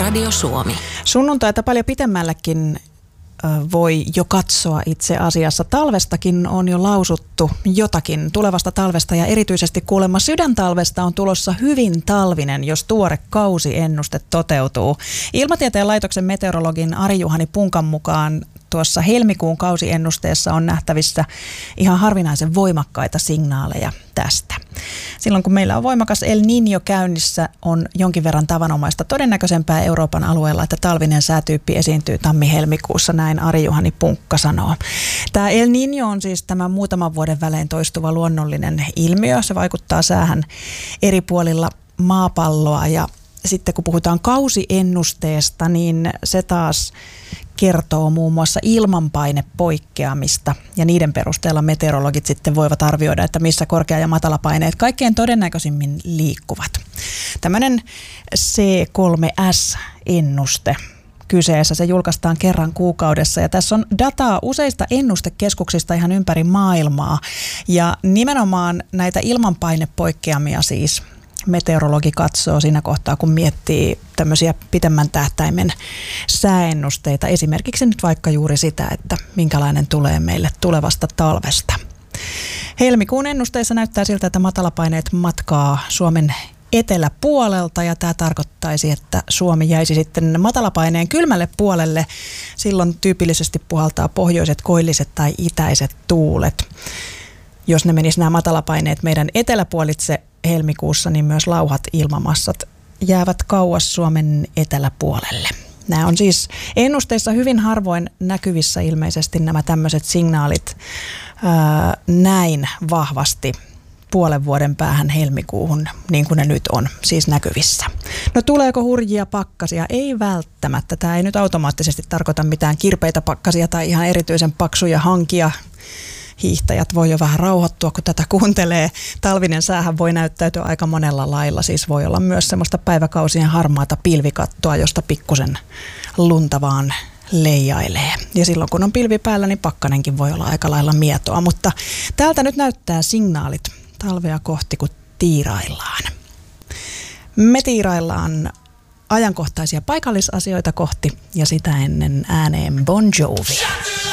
Radio Suomi. Sunnuntaita paljon pitemmällekin voi jo katsoa itse asiassa. Talvestakin on jo lausuttu jotakin tulevasta talvesta ja erityisesti kuulemma sydäntalvesta on tulossa hyvin talvinen, jos tuore kausiennuste toteutuu. Ilmatieteen laitoksen meteorologin Ari-Juhani Punkan mukaan tuossa helmikuun kausiennusteessa on nähtävissä ihan harvinaisen voimakkaita signaaleja tästä. Silloin kun meillä on voimakas El Niño käynnissä, on jonkin verran tavanomaista todennäköisempää Euroopan alueella, että talvinen säätyyppi esiintyy tammi-helmikuussa, näin Ari-Juhani Punkka sanoo. Tämä El Niño on siis tämä muutaman vuoden välein toistuva luonnollinen ilmiö. Se vaikuttaa säähän eri puolilla maapalloa ja sitten kun puhutaan kausiennusteesta, niin se taas kertoo muun muassa ilmanpainepoikkeamista ja niiden perusteella meteorologit sitten voivat arvioida, että missä korkea- ja matalapaineet kaikkein todennäköisimmin liikkuvat. Tämmöinen C3S-ennuste kyseessä, se julkaistaan kerran kuukaudessa ja tässä on dataa useista ennustekeskuksista ihan ympäri maailmaa ja nimenomaan näitä ilmanpainepoikkeamia siis meteorologi katsoo siinä kohtaa, kun miettii tämmöisiä pitemmän tähtäimen sääennusteita. Esimerkiksi nyt vaikka juuri sitä, että minkälainen tulee meille tulevasta talvesta. Helmikuun ennusteissa näyttää siltä, että matalapaineet matkaa Suomen eteläpuolelta ja tämä tarkoittaisi, että Suomi jäisi sitten matalapaineen kylmälle puolelle. Silloin tyypillisesti puhaltaa pohjoiset, koilliset tai itäiset tuulet. Jos ne menis nämä matalapaineet meidän eteläpuolitse helmikuussa, niin myös lauhat ilmamassat jäävät kauas Suomen eteläpuolelle. Nämä on siis ennusteissa hyvin harvoin näkyvissä ilmeisesti nämä tämmöiset signaalit näin vahvasti puolen vuoden päähän helmikuuhun, niin kuin ne nyt on siis näkyvissä. No tuleeko hurjia pakkasia? Ei välttämättä. Tämä ei nyt automaattisesti tarkoita mitään kirpeitä pakkasia tai ihan erityisen paksuja hankia. Hiihtäjät voi jo vähän rauhoittua, kun tätä kuuntelee. Talvinen säähän voi näyttäytyä aika monella lailla. Siis voi olla myös semmoista päiväkausien harmaata pilvikattoa, josta pikkusen lunta vaan leijailee. Ja silloin kun on pilvi päällä, niin pakkanenkin voi olla aika lailla mietoa. Mutta täältä nyt näyttää signaalit talvea kohti, kun tiiraillaan. Me tiiraillaan ajankohtaisia paikallisasioita kohti ja sitä ennen ääneen Bon Jovia.